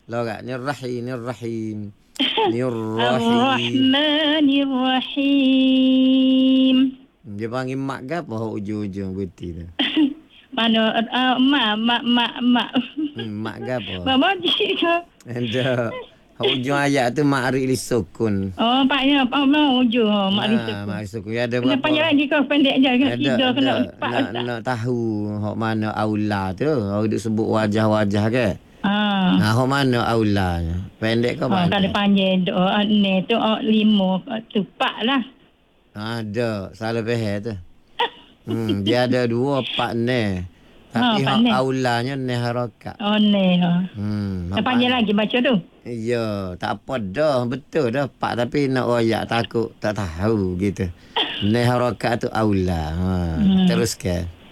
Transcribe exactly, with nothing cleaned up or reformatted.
Lorak. Nirrahim. Nirrahim. Nirrahim. Ar-Rahmanir-Rahim. Dia panggil mak ke apa ujung-ujung putih tu? Mana uh, mak mak mak mak. Hmm, mak ke apa? Mak moji ke? Ada. Ujung ayat tu ma'rik li sukun. Oh, paknya pak mau ujung oh, mak Ha, risuk. ma'rik sukun. Ya, ada Kena berapa? panjang lagi kau pendek je kena Ada, tiga kena ada. empat Nak, tak. nak tahu hok mana aula tu. Hok duk sebut wajah-wajah ke? Ah. Ha, hok mana aulanya? Pendek ke Oh, kalau panjang? panjang tu oh, ni tu oh, lima tu pak lah. Ada. Salah faham tu. Hmm, dia ada dua pak ne. Ha, Tapi pak hak ne. aulanya ne harakat. Oh ni ha. Hmm, Dah hak panjang pan- lagi baca tu. Ya, tak apa dah. Betul dah pak tapi nak royak takut tak tahu gitu. Ne harakat tu aula. Ha, Hmm. teruskan.